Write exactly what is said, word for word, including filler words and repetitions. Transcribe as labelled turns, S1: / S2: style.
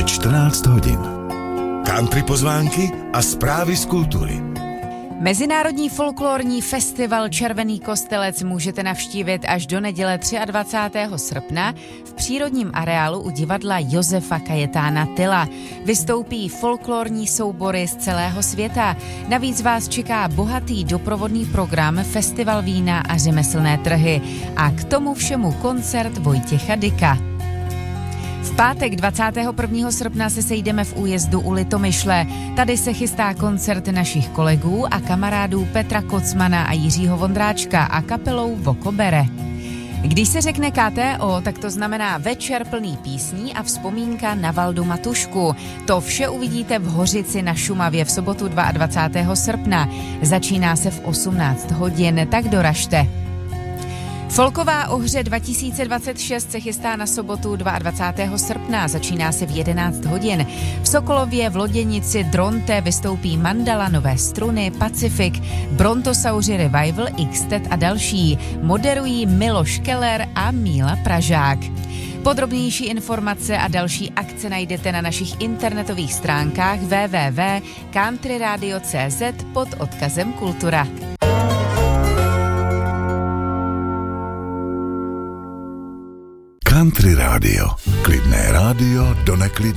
S1: Je čtrnáct hodin. Country pozvánky a zprávy z kultury.
S2: Mezinárodní folklorní festival Červený Kostelec můžete navštívit až do neděle dvacátého třetího srpna v přírodním areálu u divadla Josefa Kajetána Tyla. Vystoupí folklorní soubory z celého světa. Navíc vás čeká bohatý doprovodný program, festival vína a řemeslné trhy. A k tomu všemu koncert Vojtěcha Dyka. V pátek dvacátého prvního srpna se sejdeme v Újezdu u Litomyšle. Tady se chystá koncert našich kolegů a kamarádů Petra Kocmana a Jiřího Vondráčka a kapelou Vokobere. Když se řekne K T O, tak to znamená večer plný písní a vzpomínka na Valdu Matušku. To vše uvidíte v Hořici na Šumavě v sobotu dvacátého druhého srpna. Začíná se v osmnáct hodin, tak doražte. Folková ohře dva tisíce dvacet šest se chystá na sobotu dvacátého druhého srpna, začíná se v jedenáct hodin. V Sokolově v Loděnici Dronte vystoupí Mandala, Nové struny, Pacific, Brontosauři Revival, X-Tet a další. Moderují Miloš Keller a Míla Pražák. Podrobnější informace a další akce najdete na našich internetových stránkách w w w tečka country radio tečka c z pod odkazem Kultura.
S1: Country rádio. Klidné rádio do neklidného.